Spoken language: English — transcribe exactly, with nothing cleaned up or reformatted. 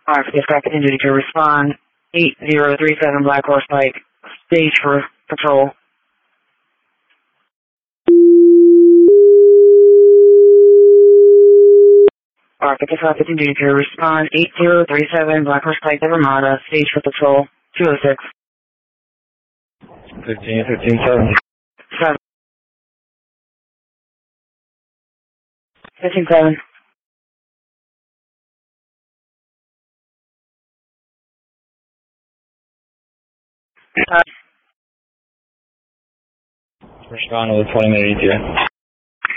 Alright, for dispatch and duty to respond. eight zero three seven Black Horse Pike. Stage for patrol. Alright, for dispatch and duty to respond. eight zero three seven Black Horse Pike, the Ramada. Stage for patrol. two oh six. fifteen, fifteen, seven. seven. fifteen seven. Uh, Respond with twenty minute E T A.